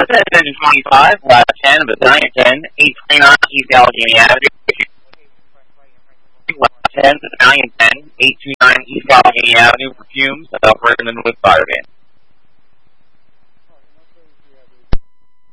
Engine 25, last 10, Battalion 10, 829 East Allegheny Avenue. Last 10, Battalion 10, 829 East Allegheny Avenue for fumes, operating in the fire van.